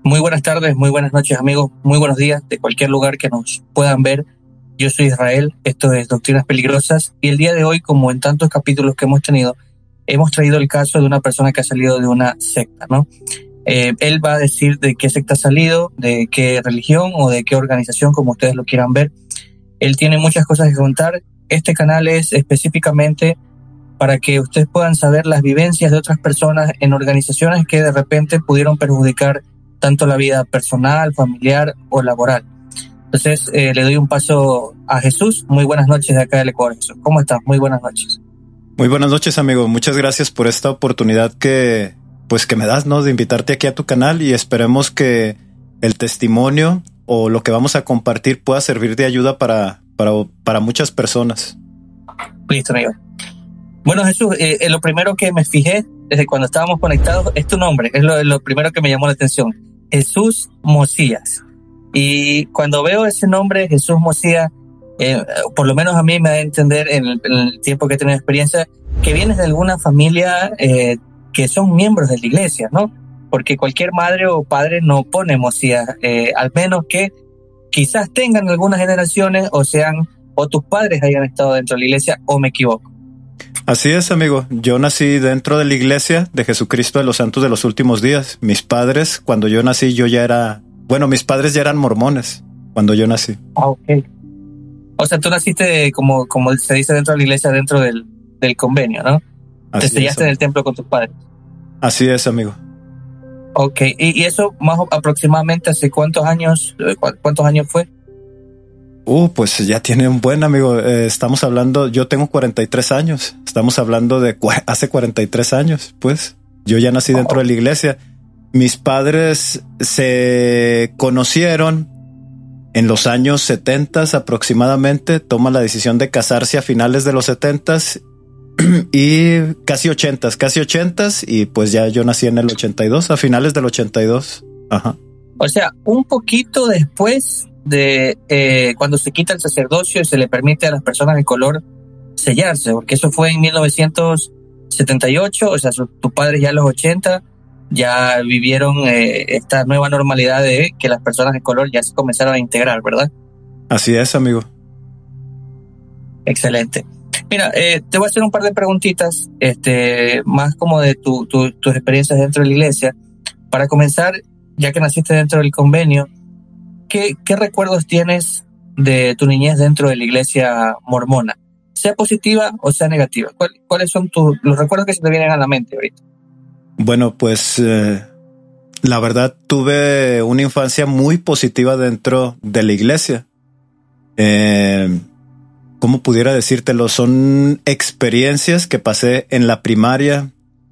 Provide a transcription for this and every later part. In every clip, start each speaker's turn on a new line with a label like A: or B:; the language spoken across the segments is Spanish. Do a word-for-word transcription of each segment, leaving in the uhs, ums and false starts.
A: Muy buenas tardes, muy buenas noches, amigos, muy buenos días de cualquier lugar que nos puedan ver. Yo soy Israel, esto es Doctrinas Peligrosas, y el día de hoy, como en tantos capítulos que hemos tenido, hemos traído el caso de una persona que ha salido de una secta, ¿no? Eh, él va a decir de qué secta ha salido, de qué religión o de qué organización, como ustedes lo quieran ver. Él tiene muchas cosas que contar. Este canal es específicamente para que ustedes puedan saber las vivencias de otras personas en organizaciones que de repente pudieron perjudicar tanto la vida personal, familiar o laboral. Entonces, eh, le doy un paso a Jesús. Muy buenas noches de acá del Ecuador, Jesús. ¿Cómo estás? Muy buenas noches.
B: Muy buenas noches, amigo. Muchas gracias por esta oportunidad que, pues, que me das, ¿no? De invitarte aquí a tu canal, y esperemos que el testimonio o lo que vamos a compartir pueda servir de ayuda para, para, para muchas personas.
A: Listo, amigo. Bueno, Jesús, eh, lo primero que me fijé desde cuando estábamos conectados es tu nombre. Es lo, lo primero que me llamó la atención. Jesús Mosías. Y cuando veo ese nombre, Jesús Mosías, eh, por lo menos a mí me da a entender en el, en el tiempo que he tenido experiencia, que vienes de alguna familia eh, que son miembros de la iglesia, ¿no? Porque cualquier madre o padre no pone Mosías, eh, al menos que quizás tengan algunas generaciones o sean, o tus padres hayan estado dentro de la iglesia, o me equivoco.
B: Así es, amigo. Yo nací dentro de la iglesia de Jesucristo de los Santos de los Últimos Días. Mis padres, cuando yo nací, yo ya era... Bueno, mis padres ya eran mormones cuando yo nací.
A: Ah, ok. O sea, tú naciste, como, como se dice dentro de la iglesia, dentro del, del convenio, ¿no? Así Te sellaste es, en el templo con tus padres.
B: Así es, amigo.
A: Ok. ¿Y, y eso más aproximadamente hace cuántos años, cuántos años fue?
B: Uh, pues ya tiene un buen, amigo. Eh, estamos hablando, yo tengo cuarenta y tres años. Estamos hablando de cu- hace cuarenta y tres años, pues. Yo ya nací dentro oh. de la iglesia. Mis padres se conocieron en los años setenta aproximadamente. Toman la decisión de casarse a finales de los setenta y casi ochenta, casi ochenta. Y pues ya yo nací en el ochenta y dos, a finales del ochenta y dos. Ajá.
A: O sea, un poquito después de eh, cuando se quita el sacerdocio y se le permite a las personas de color sellarse, porque eso fue en mil novecientos setenta y ocho, o sea, su, tus padres ya en los ochenta ya vivieron eh, esta nueva normalidad de que las personas de color ya se comenzaron a integrar, ¿verdad?
B: Así es, amigo.
A: Excelente. Mira, eh, te voy a hacer un par de preguntitas, este, más como de tu, tu, tus experiencias dentro de la iglesia. Para comenzar, ya que naciste dentro del convenio, ¿Qué, ¿Qué recuerdos tienes de tu niñez dentro de la iglesia mormona? Sea positiva o sea negativa. ¿Cuál, ¿Cuáles son tus, los recuerdos que se te vienen a la mente ahorita?
B: Bueno, pues eh, la verdad tuve una infancia muy positiva dentro de la iglesia. Eh, ¿Cómo pudiera decírtelo? Son experiencias que pasé en la primaria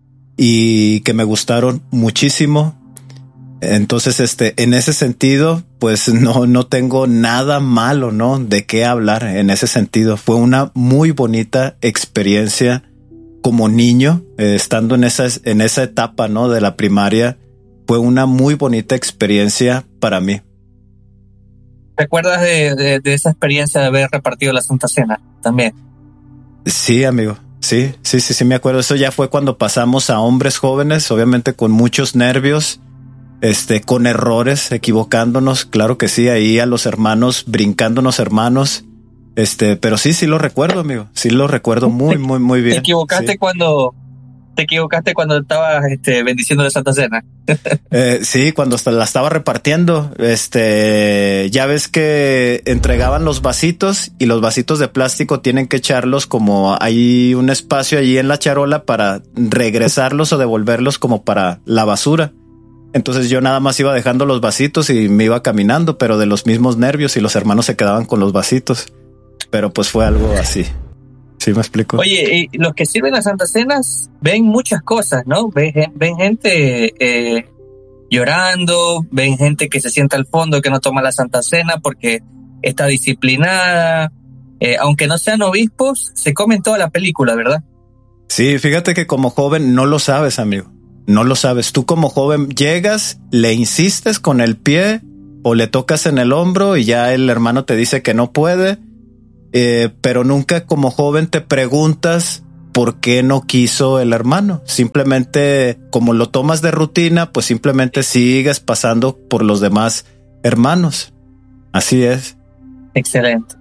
B: y que me gustaron muchísimo. Entonces, este, en ese sentido, pues no, no tengo nada malo, ¿no? De qué hablar en ese sentido. Fue una muy bonita experiencia como niño, eh, estando en esa, en esa etapa, ¿no? De la primaria. Fue una muy bonita experiencia para mí.
A: ¿Recuerdas de, de, de esa experiencia de haber repartido la Santa Cena también?
B: Sí, amigo. Sí, sí, sí, sí, me acuerdo. Eso ya fue cuando pasamos a hombres jóvenes, obviamente con muchos nervios. Este, con errores, equivocándonos, claro que sí, ahí a los hermanos, brincándonos hermanos, este, pero sí, sí lo recuerdo, amigo, sí lo recuerdo muy, muy, muy bien.
A: ¿Te equivocaste sí. cuando, te equivocaste cuando estabas, este, bendiciendo la Santa Cena?
B: eh, sí, cuando la estaba repartiendo, este, ya ves que entregaban los vasitos y los vasitos de plástico tienen que echarlos como hay un espacio allí en la charola para regresarlos o devolverlos como para la basura. Entonces yo nada más iba dejando los vasitos y me iba caminando, pero de los mismos nervios, y los hermanos se quedaban con los vasitos. Pero pues fue algo así. ¿Sí me explico?
A: Oye, y los que sirven las Santas Cenas ven muchas cosas, ¿no? Ven, ven gente eh, llorando, ven gente que se sienta al fondo, que no toma la Santa Cena porque está disciplinada. Eh, aunque no sean obispos, se comen toda la película, ¿verdad?
B: Sí, fíjate que como joven no lo sabes, amigo. No lo sabes. Tú como joven llegas, le insistes con el pie o le tocas en el hombro y ya el hermano te dice que no puede, eh, pero nunca como joven te preguntas ¿por qué no quiso el hermano? Simplemente, como lo tomas de rutina, pues simplemente sigues pasando por los demás hermanos. Así es.
A: Excelente.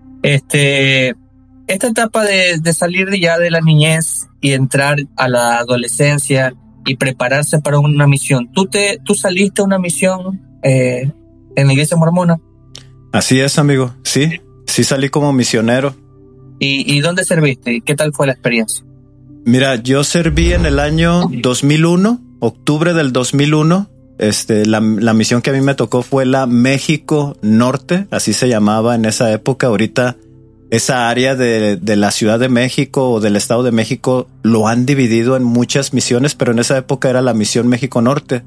A: Este, esta etapa de, de salir ya de la niñez y entrar a la adolescencia y prepararse para una misión. ¿Tú te, tú saliste a una misión eh, en la iglesia mormona?
B: Así es, amigo. Sí, sí salí como misionero.
A: ¿Y, y dónde serviste? ¿Qué tal fue la experiencia?
B: Mira, yo serví en el año dos mil uno, octubre del dos mil uno. Este, la, la misión que a mí me tocó fue la México Norte, así se llamaba en esa época. Ahorita esa área de, de la Ciudad de México o del Estado de México lo han dividido en muchas misiones, pero en esa época era la misión México Norte.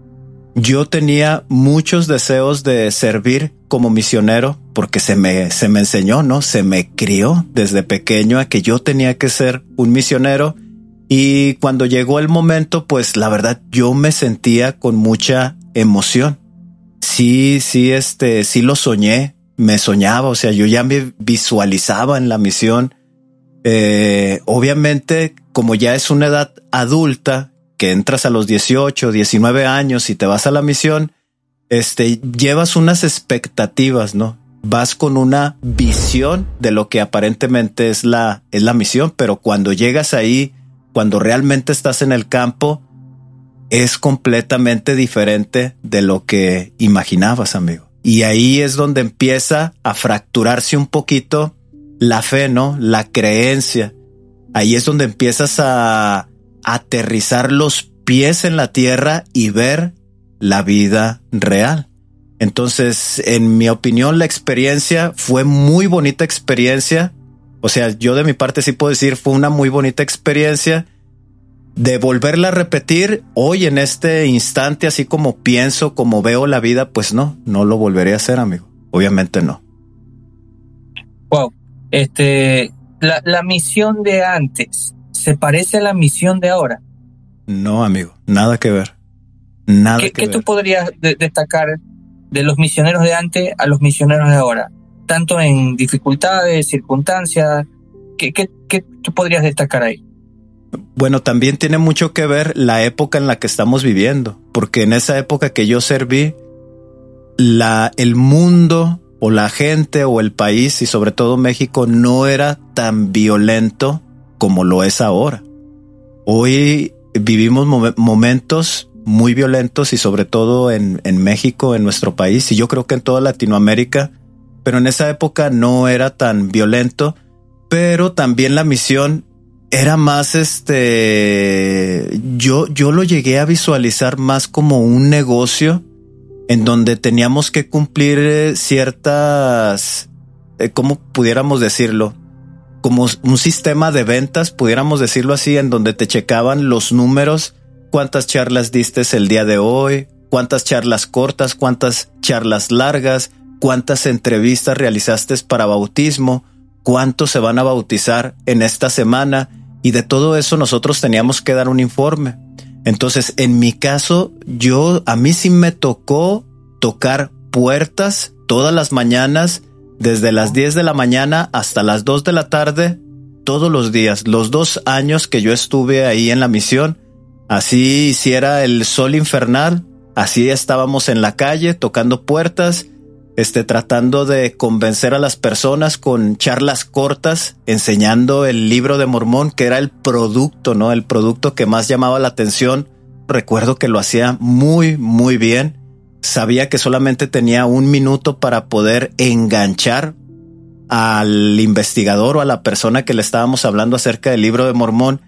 B: Yo tenía muchos deseos de servir como misionero porque se me, se me enseñó, ¿no? Se me crió desde pequeño a que yo tenía que ser un misionero. Y cuando llegó el momento, pues la verdad yo me sentía con mucha emoción. Sí, sí, este, sí lo soñé, me soñaba, o sea, yo ya me visualizaba en la misión. Eh, obviamente, como ya es una edad adulta, que entras a los dieciocho, diecinueve años y te vas a la misión, este, llevas unas expectativas, ¿no? Vas con una visión de lo que aparentemente es la, es la misión, pero cuando llegas ahí, cuando realmente estás en el campo, es completamente diferente de lo que imaginabas, amigo. Y ahí es donde empieza a fracturarse un poquito la fe, ¿no? La creencia. Ahí es donde empiezas a aterrizar los pies en la tierra y ver la vida real. Entonces, en mi opinión, la experiencia fue muy bonita experiencia. O sea, yo de mi parte sí puedo decir, fue una muy bonita experiencia. De volverla a repetir hoy en este instante, así como pienso, como veo la vida, pues no, no lo volveré a hacer, amigo. Obviamente no.
A: Wow. Este, la, la misión de antes, ¿se parece a la misión de ahora?
B: No, amigo, nada que ver. Nada
A: ¿Qué,
B: que
A: ¿qué
B: ver.
A: tú podrías de, destacar de los misioneros de antes a los misioneros de ahora? Tanto en dificultades, circunstancias, ¿qué, qué, qué tú podrías destacar ahí?
B: Bueno, también tiene mucho que ver la época en la que estamos viviendo, porque en esa época que yo serví, la, el mundo o la gente o el país y sobre todo México no era tan violento como lo es ahora. Hoy vivimos mo- momentos muy violentos y sobre todo en, en México, en nuestro país, y yo creo que en toda Latinoamérica, pero en esa época no era tan violento, pero también la misión era más este, yo, yo lo llegué a visualizar más como un negocio en donde teníamos que cumplir ciertas, eh, ¿cómo pudiéramos decirlo? Como un sistema de ventas, pudiéramos decirlo así, en donde te checaban los números, cuántas charlas diste el día de hoy, cuántas charlas cortas, cuántas charlas largas, cuántas entrevistas realizaste para bautismo, cuántos se van a bautizar en esta semana, y de todo eso nosotros teníamos que dar un informe. Entonces, en mi caso, yo, a mí sí me tocó tocar puertas todas las mañanas, desde las diez de la mañana hasta las dos de la tarde, todos los días, los dos años que yo estuve ahí en la misión. Así hiciera el sol infernal, así estábamos en la calle tocando puertas, este, tratando de convencer a las personas con charlas cortas, enseñando el libro de Mormón, que era el producto, ¿no? El producto que más llamaba la atención. Recuerdo que lo hacía muy, muy bien. Sabía que solamente tenía un minuto para poder enganchar al investigador o a la persona que le estábamos hablando acerca del libro de Mormón,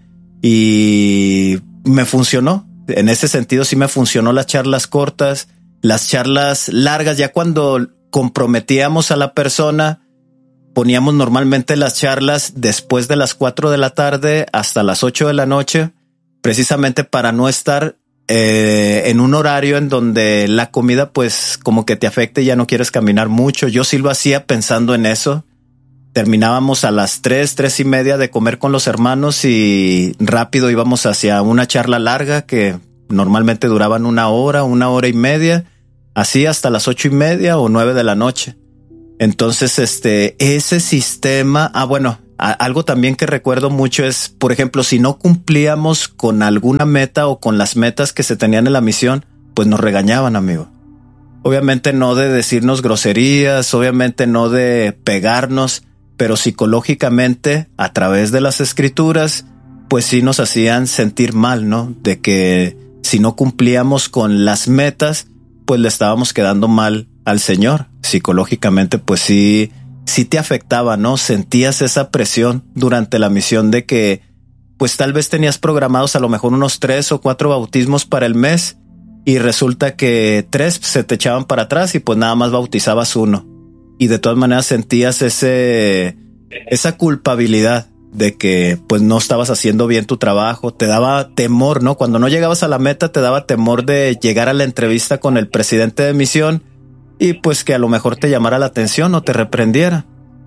B: y me funcionó. En ese sentido sí me funcionó las charlas cortas, las charlas largas. Ya cuando comprometíamos a la persona, poníamos normalmente las charlas después de las cuatro de la tarde hasta las ocho de la noche, precisamente para no estar eh, en un horario en donde la comida pues como que te afecte y ya no quieres caminar mucho. Yo sí lo hacía pensando en eso. Terminábamos a las tres, tres y media de comer con los hermanos y rápido íbamos hacia una charla larga que normalmente duraban una hora, una hora y media, así hasta las ocho y media o nueve de la noche. Entonces, este, ese sistema, ah, bueno, A, algo también que recuerdo mucho es, por ejemplo, si no cumplíamos con alguna meta o con las metas que se tenían en la misión, pues nos regañaban, amigo. Obviamente no de decirnos groserías, obviamente no de pegarnos, pero psicológicamente, a través de las escrituras, pues sí nos hacían sentir mal, ¿no? De que si no cumplíamos con las metas, pues le estábamos quedando mal al Señor. Psicológicamente, pues sí, sí te afectaba, ¿no? Sentías esa presión durante la misión de que, pues tal vez tenías programados a lo mejor unos tres o cuatro bautismos para el mes y resulta que tres se te echaban para atrás y pues nada más bautizabas uno. Y de todas maneras sentías ese, esa culpabilidad de que pues no estabas haciendo bien tu trabajo. Te daba temor, ¿no? Cuando no llegabas a la meta te daba temor de llegar a la entrevista con el presidente de misión y pues que a lo mejor te llamara la atención o te reprendiera.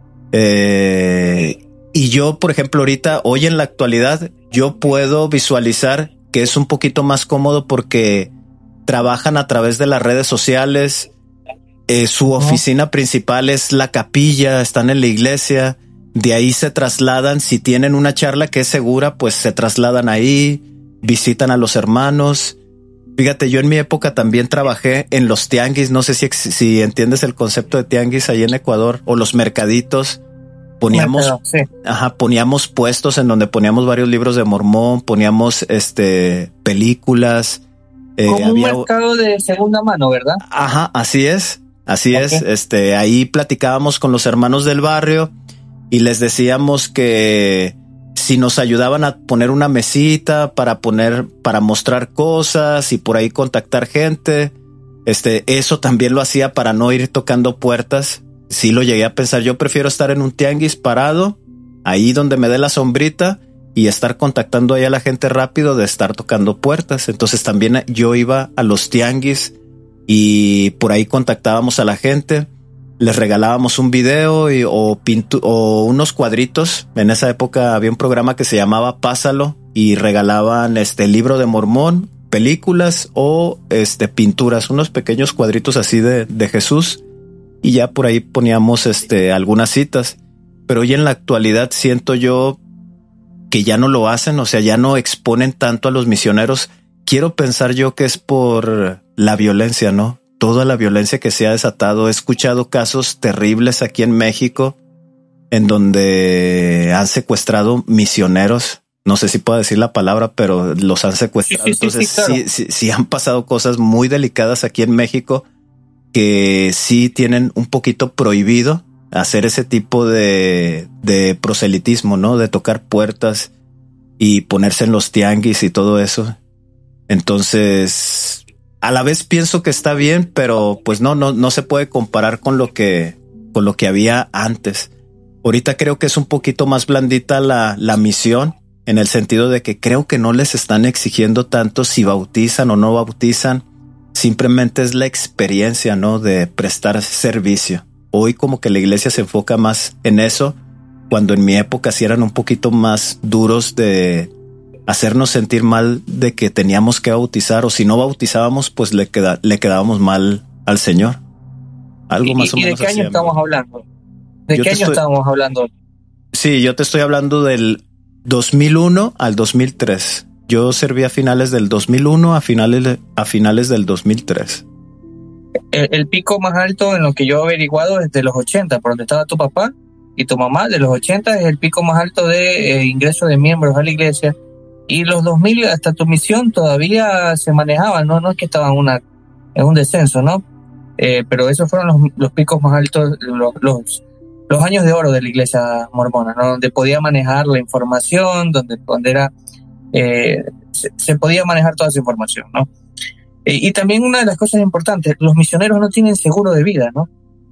B: Eh, y yo, por ejemplo, ahorita, hoy en la actualidad, yo puedo visualizar que es un poquito más cómodo porque trabajan a través de las redes sociales. Eh, su oficina principal es la capilla, están en la iglesia. De ahí se trasladan, si tienen una charla que es segura, pues se trasladan ahí, visitan a los hermanos. Fíjate, yo en mi época también trabajé en los tianguis, no sé si, si entiendes el concepto de tianguis ahí en Ecuador, o los mercaditos. Poníamos,
A: Mercado, sí.
B: ajá, poníamos puestos en donde poníamos varios libros de Mormón, poníamos este películas.
A: Eh, Como había, un mercado de segunda mano, ¿verdad?
B: Ajá, así es, así okay. es. Este, ahí platicábamos con los hermanos del barrio y les decíamos que si nos ayudaban a poner una mesita para poner, para mostrar cosas y por ahí contactar gente, este, eso también lo hacía para no ir tocando puertas. Sí lo llegué a pensar, yo prefiero estar en un tianguis parado, ahí donde me dé la sombrita y estar contactando ahí a la gente rápido de estar tocando puertas. Entonces también yo iba a los tianguis y por ahí contactábamos a la gente. Les regalábamos un video y, o, pintu o unos cuadritos. En esa época había un programa que se llamaba Pásalo y regalaban este libro de Mormón, películas o este pinturas, unos pequeños cuadritos así de, de Jesús y ya por ahí poníamos este algunas citas. Pero hoy en la actualidad siento yo que ya no lo hacen, o sea, ya no exponen tanto a los misioneros. Quiero pensar yo que es por la violencia, ¿no? Toda la violencia que se ha desatado. He escuchado casos terribles aquí en México en donde han secuestrado misioneros. No sé si puedo decir la palabra, pero los han secuestrado. Sí, sí, Entonces sí, claro. sí, sí, sí han pasado cosas muy delicadas aquí en México que sí tienen un poquito prohibido hacer ese tipo de, de proselitismo, ¿no? De tocar puertas y ponerse en los tianguis y todo eso. Entonces, a la vez pienso que está bien, pero pues no, no, no se puede comparar con lo que, con lo que había antes. Ahorita creo que es un poquito más blandita la, la misión, en el sentido de que creo que no les están exigiendo tanto si bautizan o no bautizan. Simplemente es la experiencia, ¿no? De prestar servicio. Hoy como que la iglesia se enfoca más en eso, cuando en mi época sí eran un poquito más duros de hacernos sentir mal de que teníamos que bautizar, o si no bautizábamos, pues le, queda, le quedábamos mal al Señor. Algo
A: ¿Y,
B: más o
A: y
B: menos
A: de qué
B: así,
A: año estamos hablando? ¿De
B: yo
A: qué año
B: estoy,
A: estamos hablando?
B: Sí, yo te estoy hablando del dos mil uno al dos mil tres. Yo serví a finales del dos mil uno a finales, a finales del dos mil tres.
A: El, el pico más alto en lo que yo he averiguado es de los ochenta, por donde estaba tu papá y tu mamá. De los ochenta es el pico más alto de eh, ingreso de miembros a la iglesia. Y los dos mil hasta tu misión todavía se manejaban, no, no es que estaban una, en un descenso, ¿no? Eh, pero esos fueron los, los picos más altos, los, los, los años de oro de la iglesia mormona, ¿no? Donde podía manejar la información, donde, donde era, eh, se, se podía manejar toda esa información, ¿no? Eh, y también una de las cosas importantes, los misioneros no tienen seguro de vida, ¿no?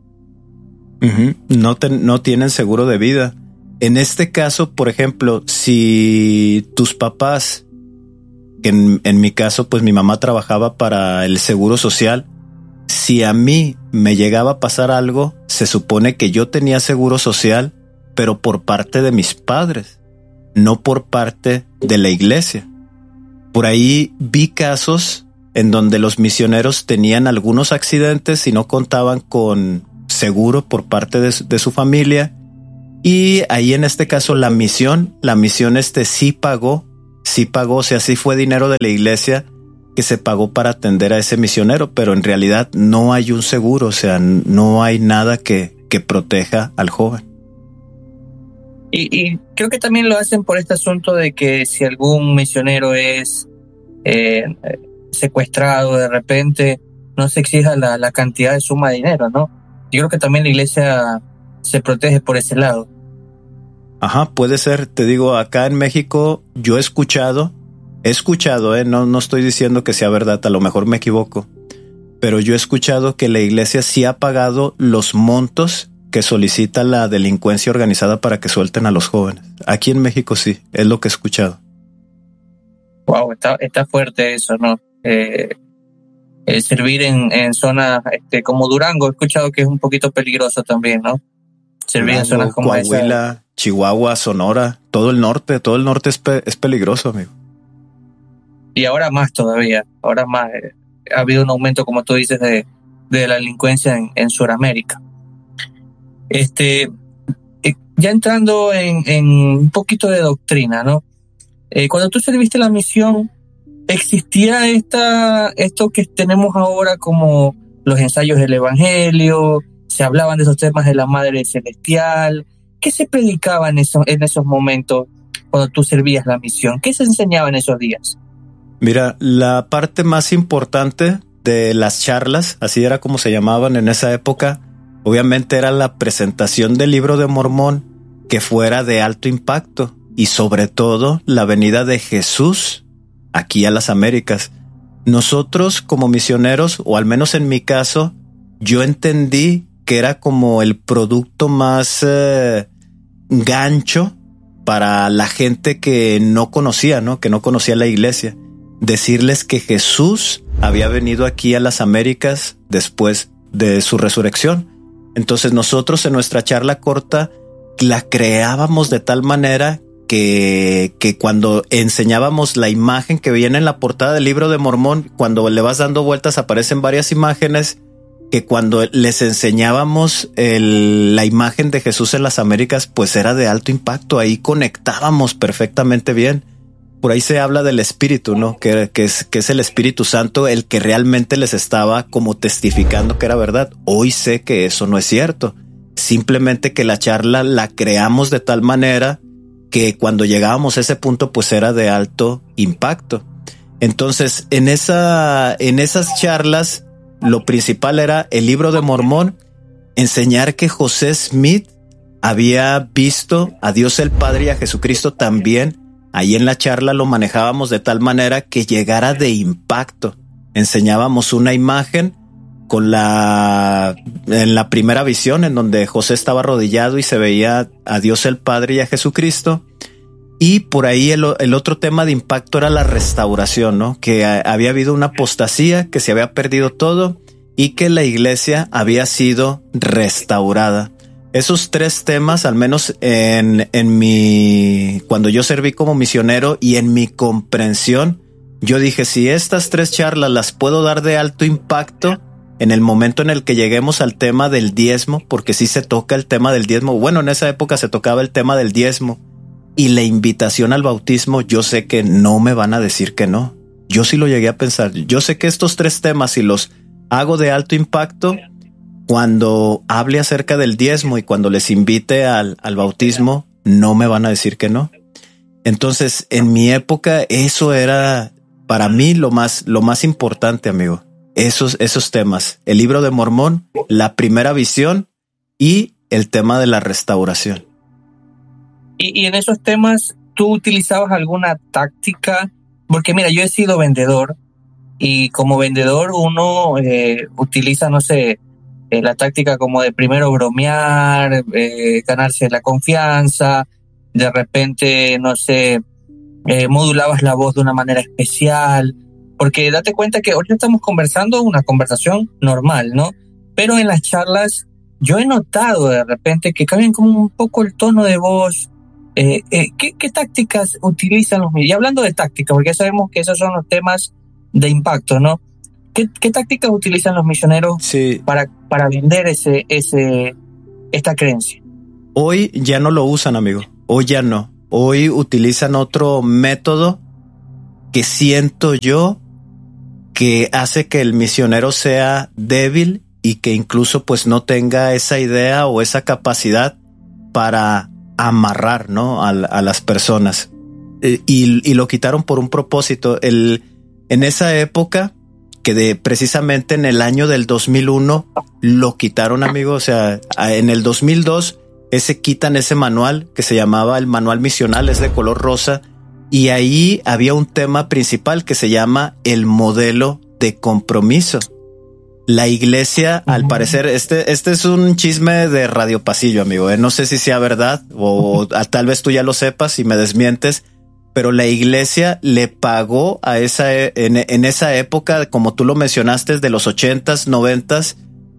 B: Uh-huh. No, te, no tienen seguro de vida. En este caso, por ejemplo, si tus papás, que en, en mi caso, pues mi mamá trabajaba para el Seguro Social, si a mí me llegaba a pasar algo, se supone que yo tenía seguro social, pero por parte de mis padres, no por parte de la iglesia. Por ahí vi casos en donde los misioneros tenían algunos accidentes y no contaban con seguro por parte de, de su familia. Y ahí en este caso la misión, la misión este sí pagó, sí pagó, o sea, sí fue dinero de la iglesia que se pagó para atender a ese misionero, pero en realidad no hay un seguro, o sea, no hay nada que, que proteja al joven.
A: Y, y creo que también lo hacen por este asunto de que si algún misionero es eh, secuestrado de repente, no se exija la, la cantidad de suma de dinero, ¿no? Yo creo que también la iglesia se protege por ese lado.
B: Ajá, puede ser. Te digo, acá en México yo he escuchado, he escuchado, eh, no, no estoy diciendo que sea verdad, a lo mejor me equivoco, pero yo he escuchado que la iglesia sí ha pagado los montos que solicita la delincuencia organizada para que suelten a los jóvenes. Aquí en México sí, es lo que he escuchado.
A: Wow, está, está fuerte eso, ¿no? Eh, eh, servir en, en zonas este, como Durango, he escuchado que es un poquito peligroso también, ¿no? Servir
B: Durango,
A: en zonas como
B: Coahuila, esa. Chihuahua, Sonora, todo el norte, todo el norte es, pe- es peligroso, amigo.
A: Y ahora más todavía, ahora más. Eh, ha habido un aumento, como tú dices, de, de la delincuencia en, en Sudamérica. Este, eh, ya entrando en, en un poquito de doctrina, ¿no? Eh, cuando tú serviste la misión, ¿existía esta, esto que tenemos ahora como los ensayos del Evangelio? ¿Se hablaban de esos temas de la Madre Celestial? ¿Qué se predicaba en, eso, en esos momentos cuando tú servías la misión? ¿Qué se enseñaba en esos días?
B: Mira, la parte más importante de las charlas, así era como se llamaban en esa época, obviamente era la presentación del Libro de Mormón que fuera de alto impacto y sobre todo la venida de Jesús aquí a las Américas. Nosotros como misioneros, o al menos en mi caso, yo entendí que era como el producto más eh, gancho para la gente que no conocía, ¿no? Que no conocía la iglesia. Decirles que Jesús había venido aquí a las Américas después de su resurrección. Entonces nosotros en nuestra charla corta la creábamos de tal manera que, que cuando enseñábamos la imagen que viene en la portada del Libro de Mormón, cuando le vas dando vueltas aparecen varias imágenes, que cuando les enseñábamos el, la imagen de Jesús en las Américas, pues era de alto impacto, ahí conectábamos perfectamente bien. Por ahí se habla del Espíritu, ¿no? Que, que, es, que es el Espíritu Santo el que realmente les estaba como testificando que era verdad. Hoy sé que eso no es cierto. Simplemente que la charla la creamos de tal manera que cuando llegábamos a ese punto, pues era de alto impacto. Entonces, en esa, en esas charlas, lo principal era el Libro de Mormón, enseñar que José Smith había visto a Dios el Padre y a Jesucristo también. Ahí en la charla lo manejábamos de tal manera que llegara de impacto. Enseñábamos una imagen con la, en la primera visión en donde José estaba arrodillado y se veía a Dios el Padre y a Jesucristo. Y por ahí el, el otro tema de impacto era la restauración, ¿no? Que a, había habido una apostasía, que se había perdido todo y que la iglesia había sido restaurada. Esos tres temas, al menos en, en mi, cuando yo serví como misionero y en mi comprensión, yo dije, si estas tres charlas las puedo dar de alto impacto en el momento en el que lleguemos al tema del diezmo, porque sí se toca el tema del diezmo. Bueno, en esa época se tocaba el tema del diezmo y la invitación al bautismo. Yo sé que no me van a decir que no. Yo sí lo llegué a pensar. Yo sé que estos tres temas, si los hago de alto impacto, cuando hable acerca del diezmo y cuando les invite al, al bautismo, no me van a decir que no. Entonces, en mi época, eso era para mí lo más, lo más importante, amigo. Esos, esos temas. El Libro de Mormón, la primera visión y el tema de la restauración.
A: Y, y en esos temas, ¿tú utilizabas alguna táctica? Porque mira, yo he sido vendedor y como vendedor uno eh, utiliza, no sé, Eh, la táctica como de primero bromear, eh, ganarse la confianza, de repente, no sé, eh, modulabas la voz de una manera especial, porque date cuenta que ahorita estamos conversando una conversación normal, ¿no? Pero en las charlas yo he notado de repente que cambian como un poco el tono de voz. Eh, eh, ¿qué, ¿Qué tácticas utilizan los medios? Y hablando de táctica, porque ya sabemos que esos son los temas de impacto, ¿no? ¿Qué, qué tácticas utilizan los misioneros
B: sí.
A: para, para vender ese, ese, esta creencia?
B: Hoy ya no lo usan, amigo. Hoy ya no. Hoy utilizan otro método que siento yo que hace que el misionero sea débil y que incluso pues no tenga esa idea o esa capacidad para amarrar, ¿no? a, a las personas. Y, y lo quitaron por un propósito. El, en esa época, que de precisamente en el año del dos mil uno lo quitaron, amigo. O sea, en el dos mil dos ese quitan ese manual que se llamaba el manual misional, es de color rosa, y ahí había un tema principal que se llama el modelo de compromiso. La iglesia, uh-huh. al parecer, este, este es un chisme de Radio Pasillo, amigo. ¿eh? No sé si sea verdad o uh-huh. tal vez tú ya lo sepas y me desmientes, pero la iglesia le pagó a esa, en, en esa época, como tú lo mencionaste, de los ochentas, noventas,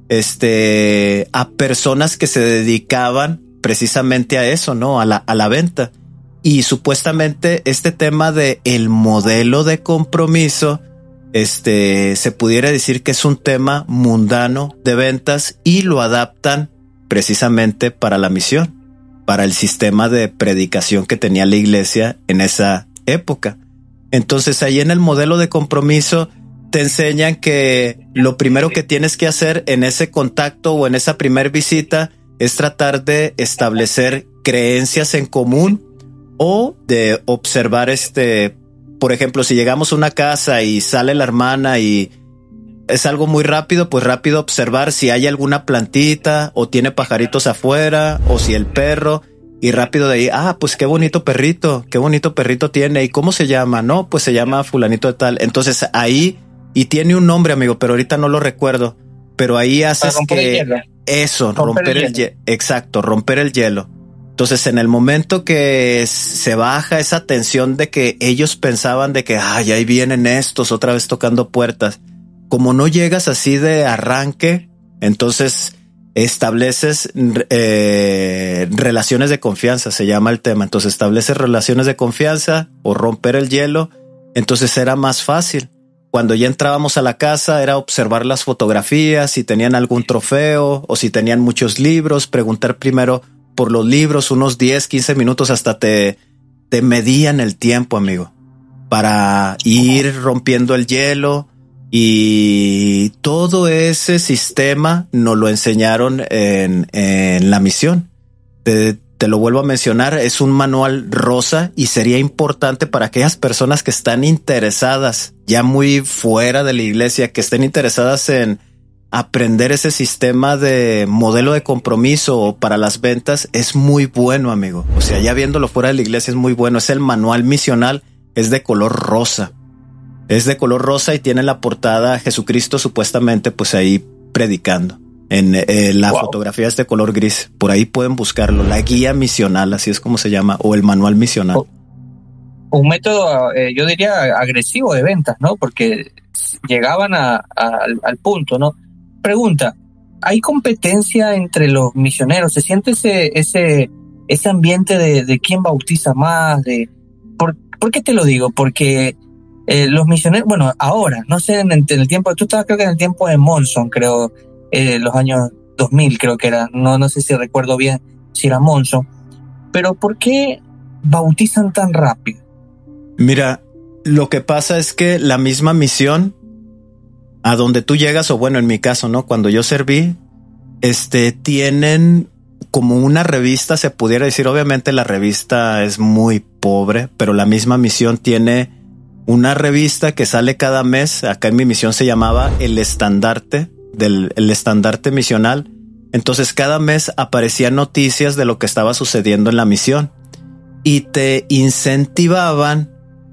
B: este, a personas que se dedicaban precisamente a eso, ¿no? A la, a la venta. Y supuestamente este tema de el modelo de compromiso, este, se pudiera decir que es un tema mundano de ventas y lo adaptan precisamente para la misión, para el sistema de predicación que tenía la iglesia en esa época. Entonces ahí en el modelo de compromiso te enseñan que lo primero que tienes que hacer en ese contacto o en esa primer visita es tratar de establecer creencias en común o de observar este, por ejemplo, si llegamos a una casa y sale la hermana y es algo muy rápido, pues rápido observar si hay alguna plantita o tiene pajaritos afuera o si el perro, y rápido de ahí, ah, pues qué bonito perrito, qué bonito perrito tiene. ¿Y cómo se llama? No, pues se llama fulanito de tal. Entonces ahí, y tiene un nombre, amigo, pero ahorita no lo recuerdo, pero ahí haces que eso, romper, romper el, el hielo. Exacto, romper el hielo. Entonces en el momento que se baja esa tensión de que ellos pensaban de que, ay, ahí vienen estos otra vez tocando puertas, como no llegas así de arranque, entonces estableces eh, relaciones de confianza, se llama el tema. Entonces estableces relaciones de confianza o romper el hielo. Entonces era más fácil. Cuando ya entrábamos a la casa era observar las fotografías, si tenían algún trofeo o si tenían muchos libros, preguntar primero por los libros, unos diez, quince minutos hasta te, te medían el tiempo, amigo, para ir rompiendo el hielo. Y todo ese sistema nos lo enseñaron en, en la misión. Te, te lo vuelvo a mencionar, es un manual rosa y sería importante para aquellas personas que están interesadas, ya muy fuera de la iglesia, que estén interesadas en aprender ese sistema de modelo de compromiso para las ventas. Es muy bueno, amigo. O sea, ya viéndolo fuera de la iglesia es muy bueno. Es el manual misional, es de color rosa. Es de color rosa y tiene la portada Jesucristo supuestamente pues ahí predicando. En eh, la wow. fotografía es de color gris. Por ahí pueden buscarlo. La guía misional, así es como se llama, o el manual misional.
A: Un método, eh, yo diría, agresivo de ventas, ¿no? Porque llegaban a, a, al, al punto, ¿no? Pregunta, ¿hay competencia entre los misioneros? ¿Se siente ese ese ese ambiente de, de quién bautiza más? De ¿por, ¿Por qué te lo digo? Porque Eh, los misioneros, bueno, ahora, no sé, en el, en el tiempo, tú estabas creo que en el tiempo de Monson, creo, eh, los años dos mil creo que era, no, no sé si recuerdo bien si era Monson, pero ¿por qué bautizan tan rápido?
B: Mira, lo que pasa es que la misma misión, a donde tú llegas, o bueno, en mi caso, ¿no? Cuando yo serví, este, tienen como una revista, se pudiera decir, obviamente la revista es muy pobre, pero la misma misión tiene una revista que sale cada mes. Acá en mi misión se llamaba El Estandarte, del el Estandarte Misional. Entonces cada mes aparecían noticias de lo que estaba sucediendo en la misión y te incentivaban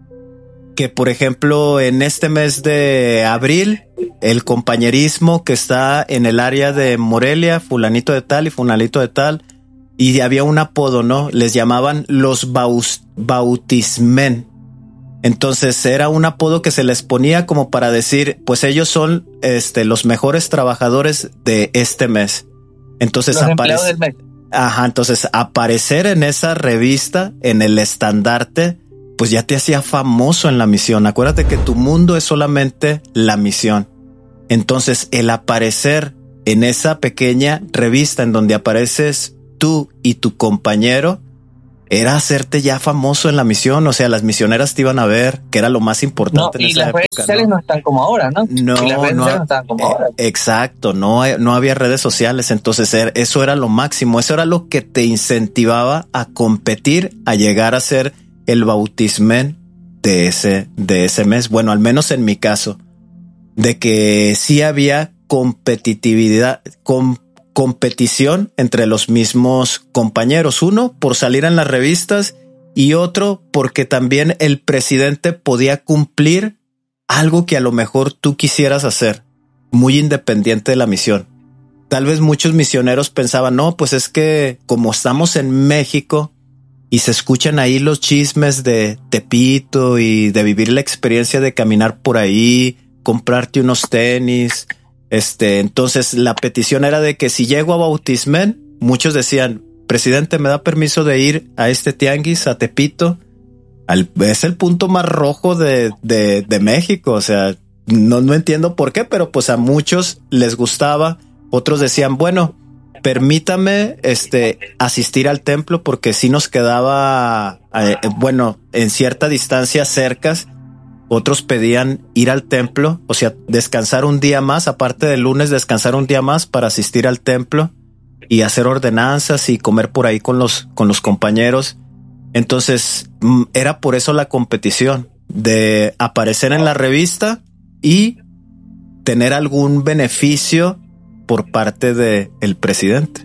B: que, por ejemplo, en este mes de abril, el compañerismo que está en el área de Morelia, fulanito de tal y fulanito de tal, y había un apodo, ¿no? Les llamaban los baus, bautismen. Entonces era un apodo que se les ponía como para decir, pues ellos son este, los mejores trabajadores de este mes. Entonces
A: los empleados del mes.
B: Ajá, entonces aparecer en esa revista, en el estandarte, pues ya te hacía famoso en la misión. Acuérdate que tu mundo es solamente la misión. Entonces el aparecer en esa pequeña revista en donde apareces tú y tu compañero era hacerte ya famoso en la misión. O sea, las misioneras te iban a ver, que era lo más importante
A: no,
B: en
A: y
B: esa
A: las
B: época.
A: redes sociales
B: ¿no?
A: no están como ahora, ¿no?
B: No,
A: y las redes
B: no,
A: sociales no están como
B: eh,
A: ahora.
B: Exacto, no, no había redes sociales, entonces era, eso era lo máximo, eso era lo que te incentivaba a competir, a llegar a ser el bautismen de ese, de ese mes. Bueno, al menos en mi caso, de que sí había competitividad, com, competición entre los mismos compañeros. Uno, por salir en las revistas, y otro, porque también el presidente podía cumplir algo que a lo mejor tú quisieras hacer, muy independiente de la misión. Tal vez muchos misioneros pensaban, no, pues es que como estamos en México y se escuchan ahí los chismes de Tepito y de vivir la experiencia de caminar por ahí, comprarte unos tenis, este, entonces la petición era de que si llego a Bautismen, muchos decían, presidente, ¿me da permiso de ir a este tianguis, a Tepito? Al, es el punto más rojo de, de, de México. O sea, no, no entiendo por qué, pero pues a muchos les gustaba. Otros decían, bueno, permítame este, asistir al templo porque sí nos quedaba, eh, bueno, en cierta distancia cercas. Otros pedían ir al templo, o sea, descansar un día más, aparte del lunes, descansar un día más para asistir al templo y hacer ordenanzas y comer por ahí con los, con los compañeros. Entonces era por eso la competición de aparecer en la revista y tener algún beneficio por parte de el presidente.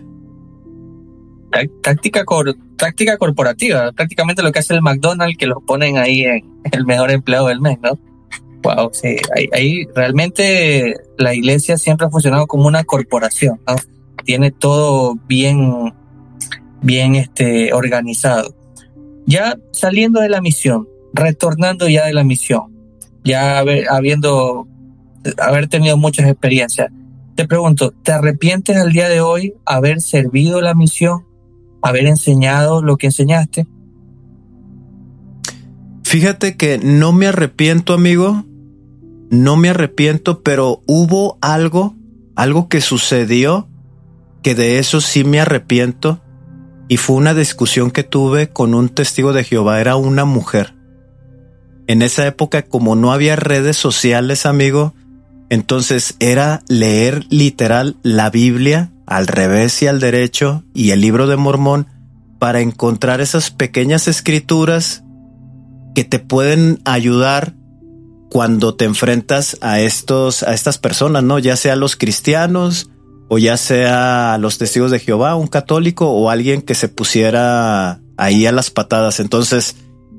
A: Táctica, cor, táctica corporativa, prácticamente lo que hace el McDonald's, que lo ponen ahí en el mejor empleado del mes, ¿no? Wow, sí, ahí, ahí realmente la iglesia siempre ha funcionado como una corporación, ¿no? Tiene todo bien, bien este, organizado. Ya saliendo de la misión, retornando ya de la misión, ya haber, habiendo haber tenido muchas experiencias, te pregunto, ¿te arrepientes al día de hoy haber servido la misión, haber enseñado lo que enseñaste?
B: Fíjate que no me arrepiento, amigo, no me arrepiento, pero hubo algo, algo que sucedió que de eso sí me arrepiento. Y fue una discusión que tuve con un testigo de Jehová, era una mujer. En esa época, como no había redes sociales, amigo, entonces era leer literal la Biblia al revés y al derecho y el libro de Mormón para encontrar esas pequeñas escrituras que te pueden ayudar cuando te enfrentas a estos, a estas personas, ¿no? Ya sea los cristianos, o ya sea los testigos de Jehová, un católico o alguien que se pusiera ahí a las patadas. Entonces,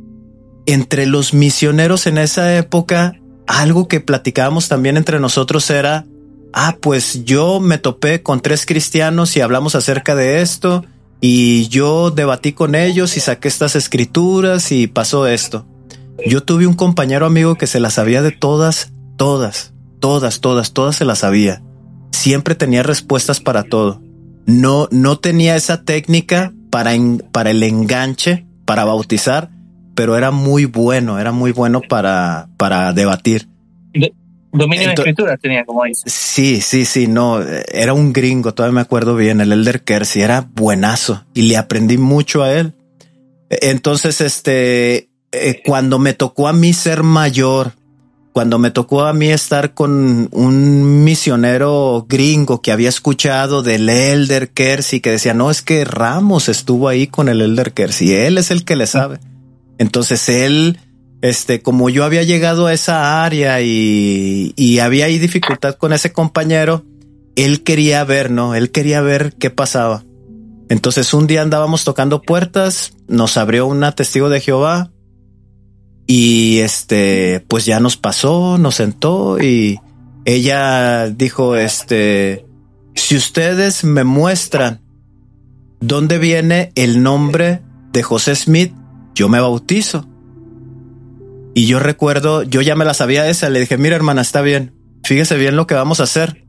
B: entre los misioneros en esa época, algo que platicábamos también entre nosotros era, ah, pues yo me topé con tres cristianos y hablamos acerca de esto y yo debatí con ellos y saqué estas escrituras y pasó esto. Yo tuve un compañero amigo que se las sabía de todas, todas, todas, todas, todas se las sabía. Siempre tenía respuestas para todo. No, no tenía esa técnica para, en, para el enganche, para bautizar, pero era muy bueno, era muy bueno para, para debatir.
A: De, dominio Entonces, de escritura tenía, como dice.
B: Sí, sí, sí, no, era un gringo, todavía me acuerdo bien, el Elder Kersey, era buenazo y le aprendí mucho a él. Entonces, este, eh, cuando me tocó a mí ser mayor, cuando me tocó a mí estar con un misionero gringo que había escuchado del Elder Kersey, que decía, no, es que Ramos estuvo ahí con el Elder Kersey, él es el que le sabe. Entonces él, este, como yo había llegado a esa área y, y había ahí dificultad con ese compañero, él quería ver, ¿no? Él quería ver qué pasaba. Entonces un día andábamos tocando puertas, nos abrió una testigo de Jehová, y este, pues ya nos pasó, nos sentó y ella dijo, este, si ustedes me muestran dónde viene el nombre de José Smith, yo me bautizo. Y yo recuerdo, yo ya me la sabía esa, le dije, mira hermana, está bien, fíjese bien lo que vamos a hacer.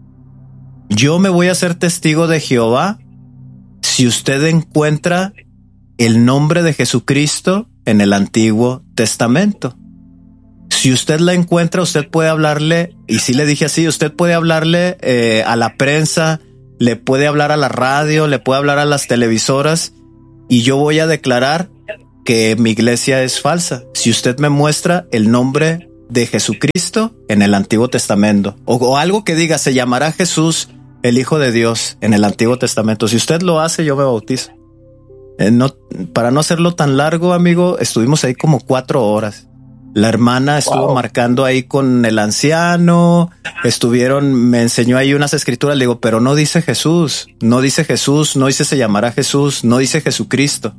B: Yo me voy a ser testigo de Jehová si usted encuentra el nombre de Jesucristo en el Antiguo Testamento. Si usted la encuentra, usted puede hablarle, y sí le dije así, usted puede hablarle eh, a la prensa le puede hablar a la radio, le puede hablar a las televisoras y yo voy a declarar que mi iglesia es falsa. Si usted me muestra el nombre de Jesucristo en el Antiguo Testamento o, o algo que diga se llamará Jesús el Hijo de Dios en el Antiguo Testamento, si usted lo hace, yo me bautizo. Eh, no, para no hacerlo tan largo, amigo, estuvimos ahí como cuatro horas. La hermana estuvo wow. marcando ahí con el anciano, estuvieron, me enseñó ahí unas escrituras, le digo, pero no dice Jesús, no dice Jesús, no dice se llamará Jesús, no dice Jesucristo.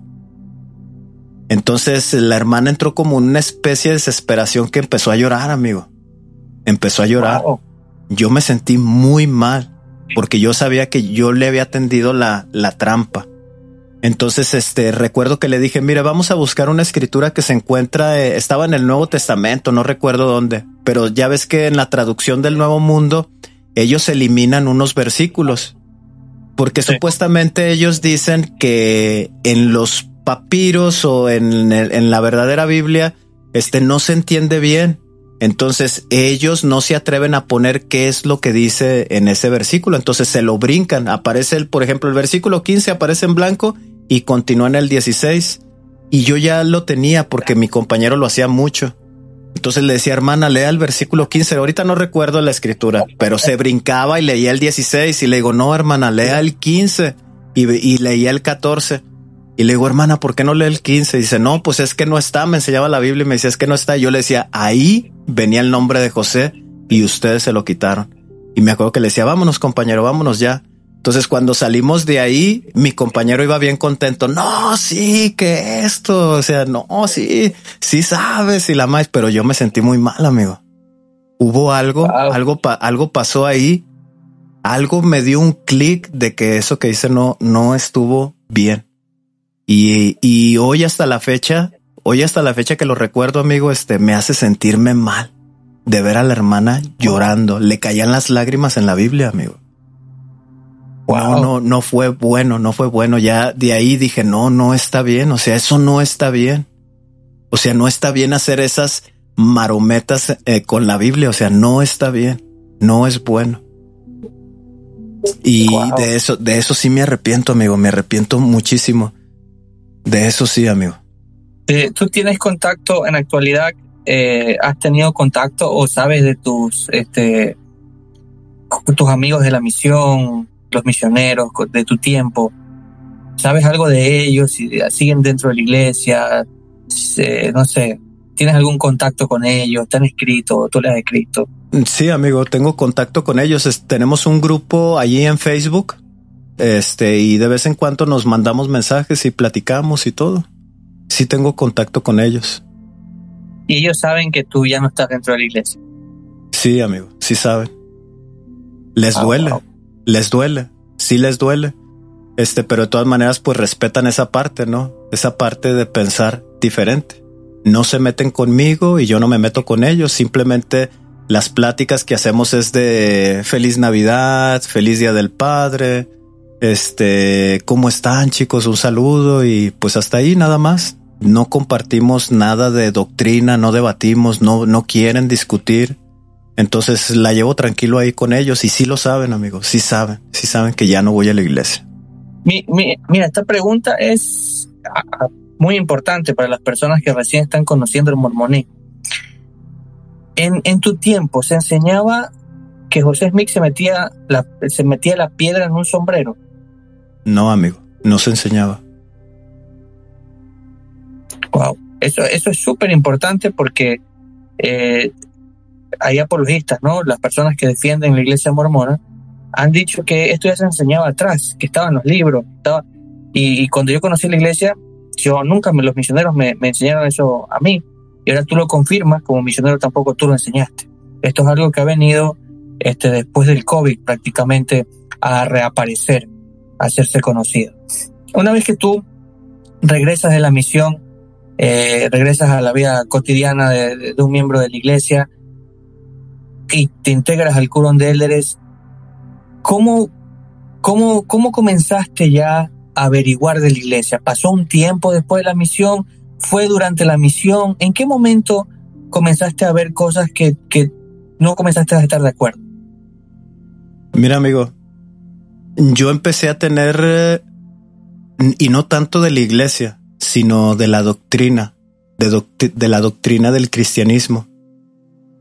B: Entonces la hermana entró como una especie de desesperación que empezó a llorar, amigo. Empezó a llorar. Wow. Yo me sentí muy mal porque yo sabía que yo le había tendido la, la trampa. Entonces, este, recuerdo que le dije, mire, vamos a buscar una escritura que se encuentra, eh, estaba en el Nuevo Testamento, no recuerdo dónde, pero ya ves que en la traducción del Nuevo Mundo, ellos eliminan unos versículos, porque sí. supuestamente ellos dicen que en los papiros o en, el, en la verdadera Biblia, este, no se entiende bien. Entonces ellos no se atreven a poner qué es lo que dice en ese versículo. Entonces se lo brincan. Aparece el, por ejemplo, el versículo quince aparece en blanco y continúa en el dieciséis. Y yo ya lo tenía porque mi compañero lo hacía mucho. Entonces le decía, hermana, lea el versículo quince. Ahorita no recuerdo la escritura, pero se brincaba y leía el dieciséis. Y le digo, no, hermana, lea el quince. Y, y leía el catorce. Y le digo, hermana, ¿por qué no lee el quince? Y dice, no, pues es que no está. Me enseñaba la Biblia y me decía, es que no está. Y yo le decía, ahí venía el nombre de José y ustedes se lo quitaron. Y me acuerdo que le decía, vámonos, compañero, vámonos ya. Entonces, cuando salimos de ahí, mi compañero iba bien contento. No, sí, que esto, o sea, no, sí, sí sabes y la más, pero yo me sentí muy mal, amigo. Hubo algo, wow. algo, pa, algo pasó ahí. Algo me dio un clic de que eso que hice no, no estuvo bien. Y, y hoy hasta la fecha, hoy hasta la fecha que lo recuerdo, amigo, este, me hace sentirme mal de ver a la hermana llorando. Le caían las lágrimas en la Biblia, amigo. Wow. No, no, no fue bueno, no fue bueno. Ya de ahí dije, no, no está bien. O sea, eso no está bien. O sea, no está bien hacer esas marometas eh, con la Biblia. O sea, no está bien. No es bueno. Y wow. de eso, de eso sí me arrepiento, amigo. Me arrepiento muchísimo. De eso sí, amigo.
A: Eh, ¿Tú tienes contacto en la actualidad? Eh, ¿Has tenido contacto o sabes de tus, este, tus amigos de la misión, los misioneros de tu tiempo? ¿Sabes algo de ellos? Si siguen dentro de la iglesia, eh, no sé, ¿tienes algún contacto con ellos? ¿Te han escrito? ¿Tú les has escrito?
B: Sí, amigo, tengo contacto con ellos. Es, tenemos un grupo allí en Facebook. Este, y de vez en cuando nos mandamos mensajes y platicamos y todo. Sí tengo contacto con ellos.
A: ¿Y ellos saben que tú ya no estás dentro de la iglesia?
B: Sí, amigo, sí saben. Les oh, duele, wow. les duele, sí les duele. Este, pero de todas maneras, pues respetan esa parte, ¿no? Esa parte de pensar diferente. No se meten conmigo y yo no me meto con ellos. Simplemente las pláticas que hacemos es de feliz Navidad, feliz Día del Padre. Este, ¿cómo están, chicos? Un saludo y pues hasta ahí nada más. No compartimos nada de doctrina, no debatimos, no, no quieren discutir. Entonces la llevo tranquilo ahí con ellos y sí lo saben, amigos, sí saben, sí saben que ya no voy a la iglesia.
A: Mi, mi, mira, esta pregunta es muy importante para las personas que recién están conociendo el mormonismo. En, en tu tiempo se enseñaba que José Smith se metía la, se metía la piedra en un sombrero.
B: No, amigo, no se enseñaba.
A: Wow, eso, eso es súper importante porque eh, hay apologistas, ¿no? Las personas que defienden la iglesia mormona han dicho que esto ya se enseñaba atrás, que estaba en los libros, estaba, y, y cuando yo conocí la iglesia, yo nunca me, los misioneros me, me enseñaron eso a mí, y ahora tú lo confirmas, como misionero tampoco tú lo enseñaste. Esto es algo que ha venido este, después del COVID prácticamente a reaparecer, a hacerse conocido. Una vez que tú regresas de la misión, eh, regresas a la vida cotidiana de, de, de un miembro de la iglesia y te integras al Quórum de Élderes, ¿cómo, cómo, ¿cómo comenzaste ya a averiguar de la iglesia? ¿Pasó un tiempo después de la misión? ¿Fue durante la misión? ¿En qué momento comenzaste a ver cosas que, que no comenzaste a estar de acuerdo?
B: Mira, amigo, yo empecé a tener, eh, y no tanto de la iglesia, sino de la doctrina, de, doctri- de la doctrina del cristianismo.